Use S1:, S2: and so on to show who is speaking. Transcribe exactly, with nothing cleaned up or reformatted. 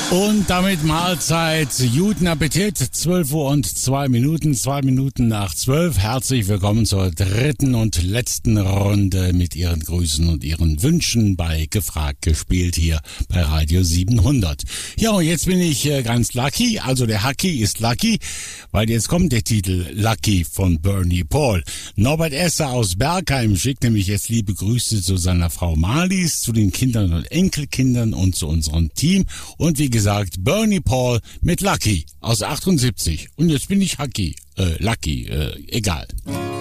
S1: Und damit Mahlzeit, guten Appetit, zwölf Uhr und zwei Minuten, zwei Minuten nach zwölf. Herzlich willkommen zur dritten und letzten Runde mit Ihren Grüßen und Ihren Wünschen bei Gefragt gespielt hier bei Radio siebenhundert. Ja, und jetzt bin ich äh, ganz lucky, also der Hacky ist lucky, weil jetzt kommt der Titel Lucky von Bernie Paul. Norbert Esser aus Bergheim schickt nämlich jetzt liebe Grüße zu seiner Frau Marlies, zu den Kindern und Enkelkindern und zu unserem Team. Und wie gesagt, Bernie Paul mit Lucky aus achtundsiebzig. Und jetzt bin ich Hacky, äh, Lucky, äh, egal.